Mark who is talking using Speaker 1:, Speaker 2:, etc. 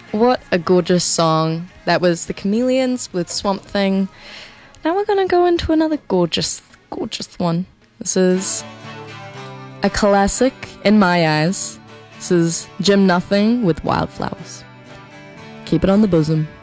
Speaker 1: What a gorgeous song. That was The Chameleons with Swamp Thing. Now we're going to go into another gorgeous, gorgeous one. This is a classic in my eyes. This is Jim Nothing with Wildflowers. Keep it on the bosom.